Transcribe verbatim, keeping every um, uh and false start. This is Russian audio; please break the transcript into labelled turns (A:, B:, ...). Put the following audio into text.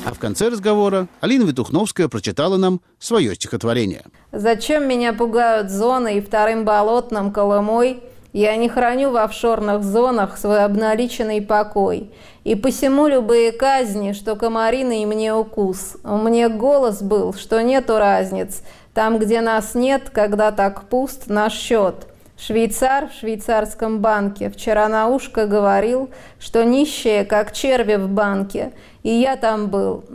A: А в конце разговора Алина Витухновская прочитала нам свое стихотворение.
B: «Зачем меня пугают зоны и вторым болотным Колымой? Я не храню в офшорных зонах свой обналиченный покой. И посему любые казни, что комариный мне укус. Мне голос был, что нету разниц. Там, где нас нет, когда так пуст наш счет. Швейцар в швейцарском банке вчера на ушко говорил, что нищие, как черви в банке. И я там был.